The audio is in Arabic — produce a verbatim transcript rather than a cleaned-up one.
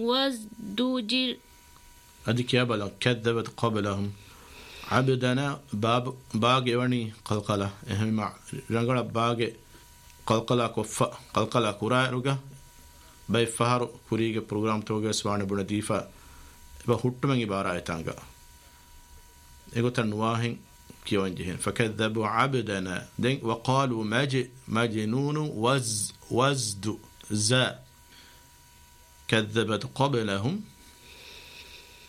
وازدجر أديك يا بلا كذبت قبلهم عبدنا باب باقي وني قلقلة هم رجل باقي قلقلة كف قلقلة كراء باي فهر كوريجا بروجرام توجا سوانه بنديفا بحطمني بارا إتانجا إيقوتر نواهن كيوان جهن فكذبوا عبدنا دين وقالوا مج مجنون وز وزد زا كذبت قبلهم